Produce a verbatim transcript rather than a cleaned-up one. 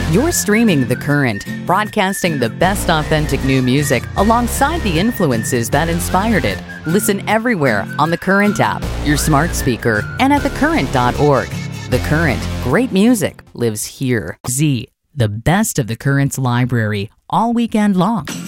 You're streaming The Current, broadcasting the best authentic new music alongside the influences that inspired it. Listen everywhere on The Current app, your smart speaker, and at the current dot org. The Current, great music lives here. Z, the best of The Current's library, all weekend long.